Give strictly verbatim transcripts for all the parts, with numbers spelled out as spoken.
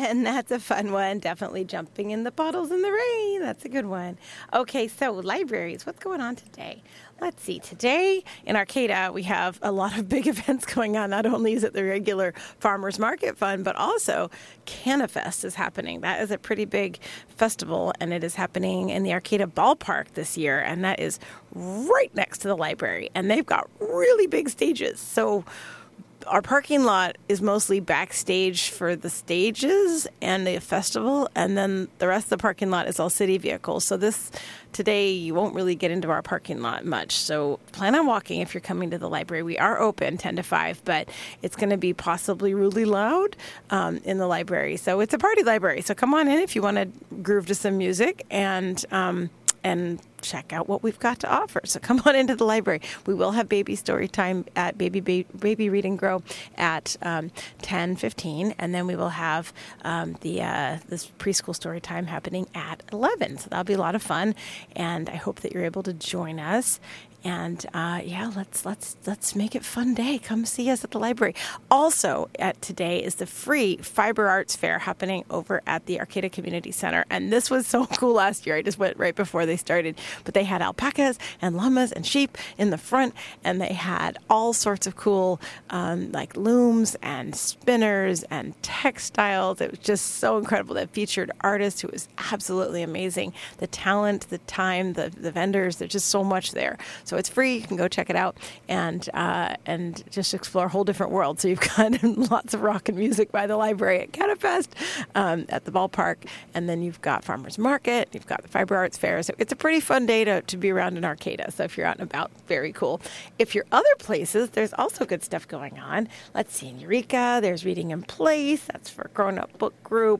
And that's a fun one. Definitely jumping in the puddles in the rain. That's a good one. Okay, so libraries, what's going on today? Let's see. Today in Arcata, we have a lot of big events going on. Not only is it the regular Farmers Market Fun, but also CannaFest is happening. That is a pretty big festival, and it is happening in the Arcata Ballpark this year, and that is right next to the library. And they've got really big stages. So our parking lot is mostly backstage for the stages and the festival, and then the rest of the parking lot is all city vehicles. So this today, you won't really get into our parking lot much. So plan on walking if you're coming to the library. We are open ten to five, but it's going to be possibly really loud um, in the library. So it's a party library. So come on in if you want to groove to some music and um, and check out what we've got to offer. So come on into the library. We will have baby story time at Baby ba- Baby Read and Grow at um, ten fifteen, and then we will have um, the uh, this preschool story time happening at eleven. So that'll be a lot of fun, and I hope that you're able to join us. And uh, yeah, let's let's let's make it a fun day. Come see us at the library. Also, at today is the free Fiber Arts Fair happening over at the Arcata Community Center. And this was so cool last year. I just went right before they started. But they had alpacas and llamas and sheep in the front, and they had all sorts of cool um, like looms and spinners and textiles. It was just so incredible. That featured artists who was absolutely amazing. The talent, the time, the the vendors. There's just so much there. So it's free. You can go check it out and uh, and just explore a whole different world. So you've got lots of rock and music by the library at CannaFest, um, at the ballpark, and then you've got Farmers Market. You've got the Fiber Arts Fair. So it's a pretty fun day to, to be around in Arcata. So if you're out and about, very cool. If you're other places, there's also good stuff going on. Let's see, in Eureka, there's Reading in Place. That's for a grown-up book group.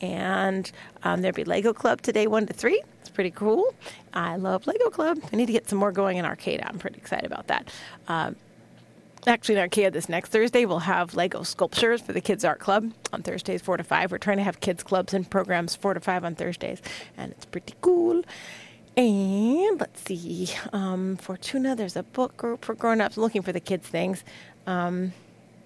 And um, there'll be Lego Club today, one to three. It's pretty cool. I love Lego Club. I need to get some more going in Arcata. I'm pretty excited about that. Um, Actually, in Arcata this next Thursday, we'll have Lego sculptures for the Kids Art Club on Thursdays, four to five. We're trying to have kids clubs and programs four to five on Thursdays, and it's pretty cool. And let's see, um, Fortuna, there's a book group for grown-ups. I'm looking for the kids' things. Um,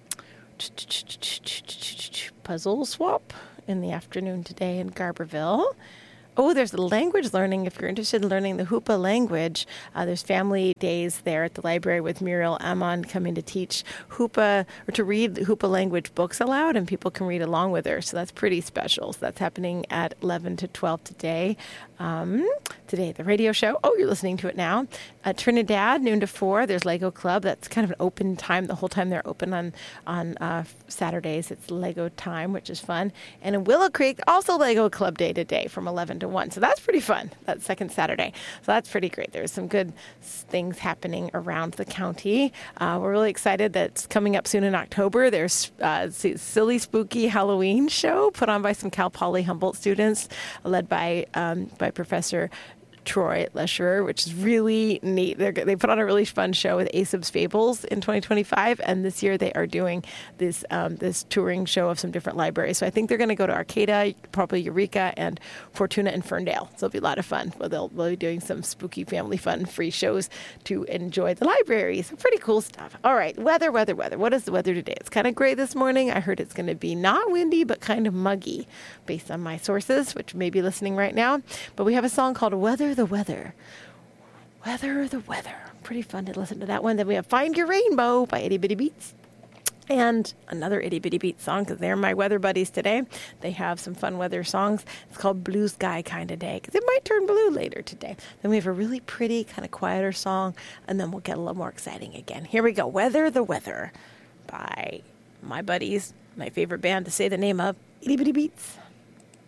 puzzle swap in the afternoon today in Garberville. Oh, there's language learning. If you're interested in learning the Hoopa language, uh, there's family days there at the library with Muriel Amon coming to teach Hoopa or to read Hoopa language books aloud, and people can read along with her. So that's pretty special. So that's happening at eleven to twelve today. Um, today at the radio show. Oh, you're listening to it now. At Trinidad, noon to four, there's Lego Club. That's kind of an open time. The whole time they're open on, on uh, Saturdays. It's Lego time, which is fun. And in Willow Creek, also Lego Club day today from eleven to one. So that's pretty fun. That's second Saturday. So that's pretty great. There's some good things happening around the county. Uh, we're really excited that it's coming up soon in October. There's uh, Silly Spooky Halloween show put on by some Cal Poly Humboldt students, led by um, by Professor Troy Lesher, which is really neat. They're, they put on a really fun show with Aesop's Fables in twenty twenty-five, and this year they are doing this um, this touring show of some different libraries. So I think they're going to go to Arcata, probably Eureka, and Fortuna and Ferndale. So it'll be a lot of fun. Well, they'll, they'll be doing some spooky family fun free shows to enjoy the library. So pretty cool stuff. All right, weather, weather, weather. What is the weather today? It's kind of gray this morning. I heard it's going to be not windy, but kind of muggy based on my sources, which may be listening right now. But we have a song called Weather the Weather. Weather the Weather. Pretty fun to listen to that one. Then we have Find Your Rainbow by Itty Bitty Beats. And another Itty Bitty Beats song, because they're my weather buddies today. They have some fun weather songs. It's called Blue Sky Kind of Day, because it might turn blue later today. Then we have a really pretty, kind of quieter song, and then we'll get a little more exciting again. Here we go. Weather the Weather by my buddies, my favorite band to say the name of, Itty Bitty Beats.